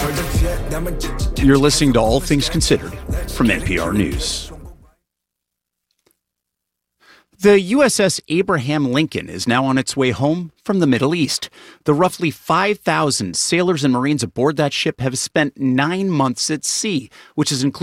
You're listening to All Things Considered from NPR News. The USS Abraham Lincoln is now on its way home from the Middle East. The roughly 5,000 sailors and Marines aboard that ship have spent 9 months at sea, which has included